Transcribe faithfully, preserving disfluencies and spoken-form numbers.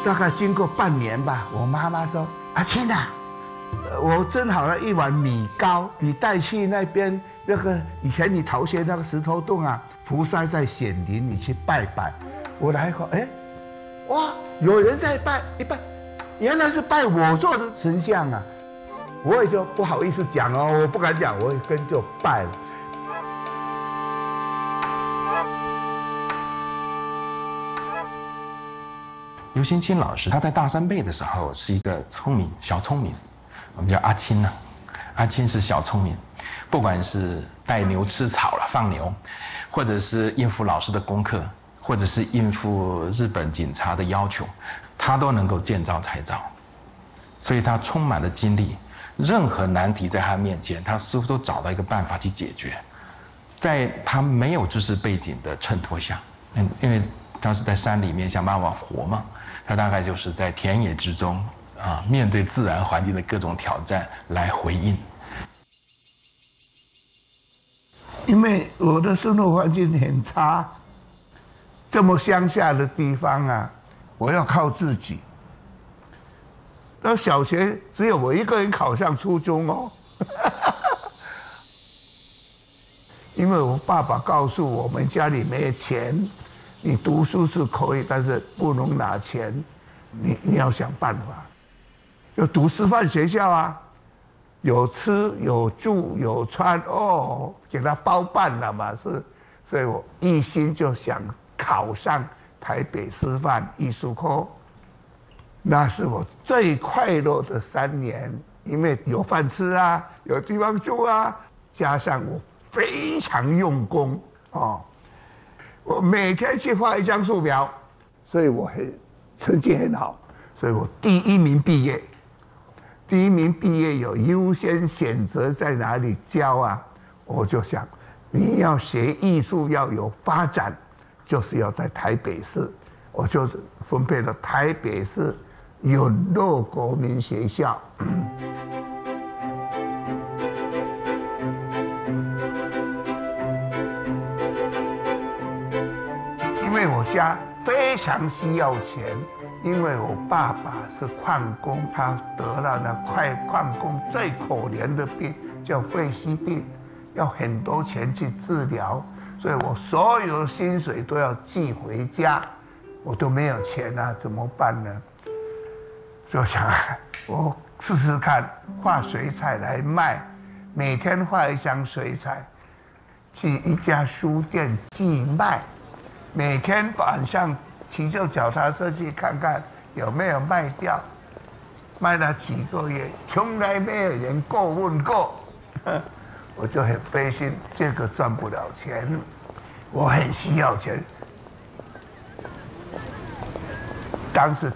大概经过半年吧，我妈妈说：“阿青啊，我蒸好了一碗米糕，你带去那边那个以前你逃学那个石头洞啊，福山在显灵，你去拜拜。”我来后，哎，哇，有人在拜一拜，原来是拜我做的神像啊！我也就不好意思讲哦，我不敢讲，我跟就拜了。 刘兴清老师他在大三辈的时候是一个聪明小聪明，我们叫阿青呢、啊。阿青是小聪明，不管是带牛吃草了放牛，或者是应付老师的功课，或者是应付日本警察的要求，他都能够见招拆招，所以他充满了精力。任何难题在他面前，他似乎都找到一个办法去解决。在他没有知识背景的衬托下，嗯，因为他是在山里面想办法活嘛，他大概就是在田野之中啊，面对自然环境的各种挑战来回应。 因为我的生活环境很差，这么乡下的地方啊，我要靠自己。那小学只有我一个人考上初中哦，因为我爸爸告诉我们家里没有钱，你读书是可以，但是不能拿钱，你你要想办法。就读师范学校啊，有吃有住有穿哦，给他包办了嘛，是，所以我一心就想考上台北师范艺术科。那是我最快乐的三年，因为有饭吃啊，有地方住啊，加上我非常用功哦，我每天去画一张素描，所以我很成绩很好，所以我第一名毕业。第一名毕业有优先选择在哪里教啊？我就想，你要学艺术要有发展，就是要在台北市，我就分配了台北市永乐国民学校。因为我家非常需要钱，因为我爸爸是矿工，他得了那快矿工最可怜的病叫肺息病，要很多钱去治疗，所以我所有的薪水都要寄回家，我都没有钱啊，怎么办呢？就想我试试看画水彩来卖，每天画一张水彩，去一家书店寄卖，每天晚上骑着脚踏车去看看有没有卖掉，卖了几个月，从来没有人过问过，我就很悲心，这个赚不了钱，我很需要钱。当时